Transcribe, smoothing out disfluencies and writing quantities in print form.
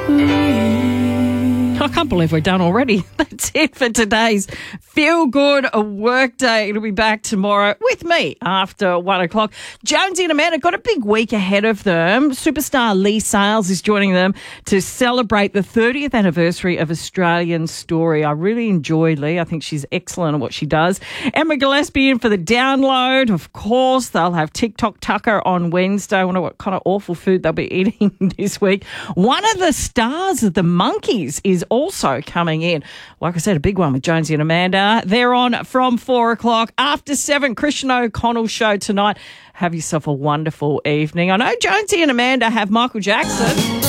I can't believe we're done already. That's it for today's Feel Good Workday. It'll be back tomorrow with me after 1 o'clock. Jonesy and Amanda got a big week ahead of them. Superstar Lee Sales is joining them to celebrate the 30th anniversary of Australian Story. I really enjoyed Lee. I think she's excellent at what she does. Emma Gillespie in for the download. Of course, they'll have TikTok Tucker on Wednesday. I wonder what kind of awful food they'll be eating this week. One of the stars of the Monkeys is also coming in. Like I said, a big one with Jonesy and Amanda. They're on from 4 o'clock. After 7, Christian O'Connell show tonight. Have yourself a wonderful evening. I know Jonesy and Amanda have Michael Jackson.